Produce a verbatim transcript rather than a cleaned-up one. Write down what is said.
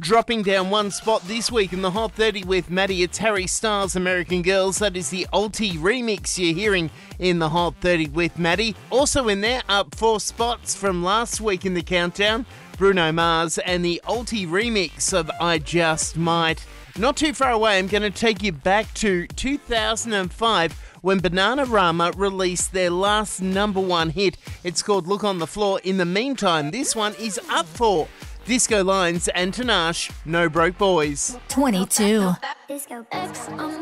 Dropping down one spot this week in the Hot thirty with Maddie, it's Harry Styles' American Girls. That is the Alti remix you're hearing in the Hot thirty with Maddie. Also in there, up four spots from last week in the countdown, Bruno Mars and the Alti remix of I Just Might. Not too far away, I'm going to take you back to two thousand five when Bananarama released their last number one hit. It's called Look on the Floor. In the meantime, this one is up for Disco Lines and Tinashe, No Broke Boys. twenty-two. Disco.